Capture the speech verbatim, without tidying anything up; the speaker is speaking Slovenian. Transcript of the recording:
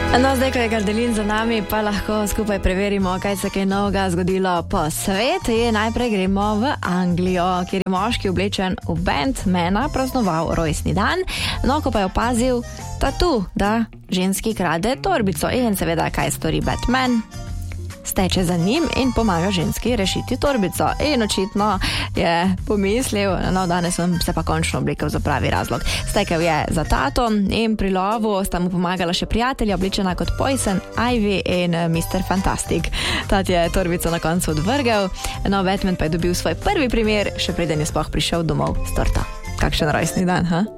No, zdaj, ko je Gardelin za nami, pa lahko skupaj preverimo, kaj se je novega zgodilo po svetu. Najprej gremo v Anglijo, kjer je moški oblečen v Batmana praznoval rojstni dan. No, ko pa je opazil tatu, da ženski krade torbico. In seveda, kaj stori Batman? Steče za njim in pomaga ženski rešiti torbico. In očitno je pomislil, no, danes sem se pa končno oblekel za pravi razlog. Stekel je za tato in pri lovu sta mu pomagala še prijatelja, oblečena kot Poison Ivy in mister Fantastic. Tat je torbico na koncu odvrgel, no, Batman pa je dobil svoj prvi primer, še preden je sploh prišel domov s torto. Kakšen rojstni dan, ha?